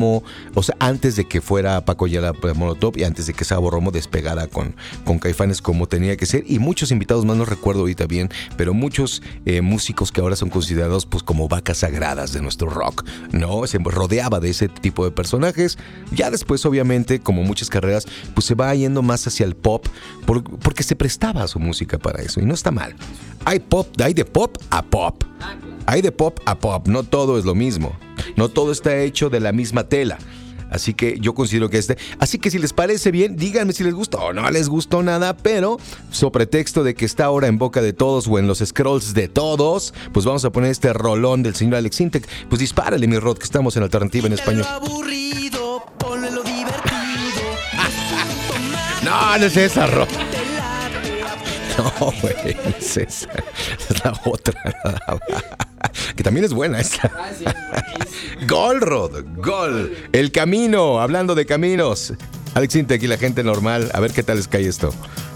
O sea, antes de que fuera Paco Ayala Molotov y antes de que Sabo Romo despegara con Caifanes como tenía que ser, y muchos invitados más, no recuerdo ahorita bien, pero muchos músicos que ahora son considerados pues como vacas sagradas de nuestro rock, ¿no? Se rodeaba de ese tipo de personajes. Ya después, obviamente, como muchas carreras, pues se va yendo más hacia el pop, porque se prestaba su música para eso, y no está mal. Hay de pop a pop. Hay de pop a pop, no todo es lo mismo. No todo está hecho de la misma tela. Así que yo considero que Así que si les parece bien, díganme si les gusta o no les gustó nada, pero sobre pretexto de que está ahora en boca de todos o en los scrolls de todos, pues vamos a poner este rolón del señor Alex Intec. Pues dispárale, mi Rod, que estamos en Alternativa en Español. Aburrido, ponle lo divertido. No es esa, Rod. No, güey, es esa. Es la otra. Que también es buena esta. Gol, Rod, gol. El camino, hablando de caminos. Alex Intec y la gente normal. A ver qué tal les cae esto.